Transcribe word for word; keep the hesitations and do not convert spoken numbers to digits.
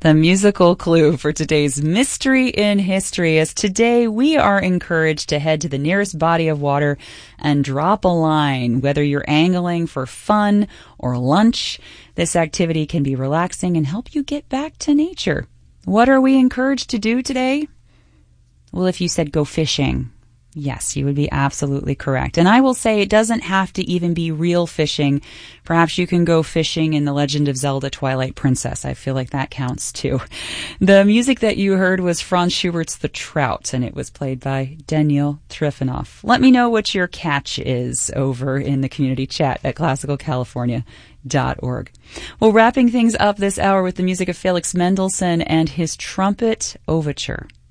The musical clue for today's Mystery in History is today we are encouraged to head to the nearest body of water and drop a line. Whether you're angling for fun or lunch, this activity can be relaxing and help you get back to nature. What are we encouraged to do today? Well, if you said go fishing, yes, you would be absolutely correct. And I will say it doesn't have to even be real fishing. Perhaps you can go fishing in The Legend of Zelda Twilight Princess. I feel like that counts too. The music that you heard was Franz Schubert's The Trout, and it was played by Daniel Trifanoff. Let me know what your catch is over in the community chat at classical california dot org. Well, wrapping things up this hour with the music of Felix Mendelssohn and his Trumpet Overture.